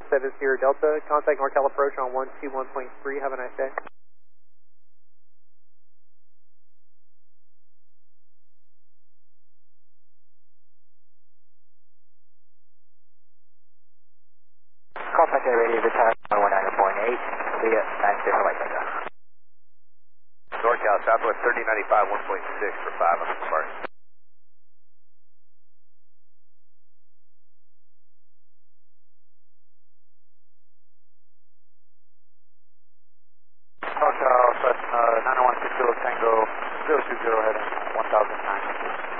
7 Sierra Delta. Contact NorCal approach on 121.3. Have a nice day. Contact radio retired 119.8. See ya. Nice day. Bye-bye. NorCal, Southwest 3095, 1.6 for 5 on the Spartan. NorCal, Cessna 9160 Tango 020 heading 1009.